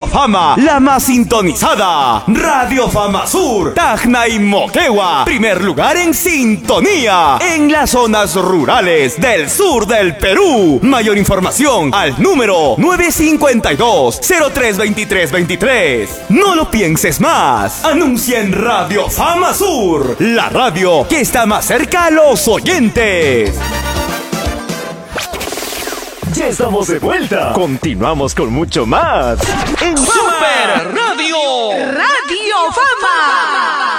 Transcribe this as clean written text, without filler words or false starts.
Fama, la más sintonizada. Radio Fama Sur, Tacna y Moquegua. Primer lugar en sintonía en las zonas rurales del sur del Perú. Mayor información al número 952-032323. No lo pienses más. Anuncia en Radio Fama Sur, la radio que está más cerca a los oyentes. Ya estamos de vuelta. Continuamos con mucho más en Super Radio. Radio Fama.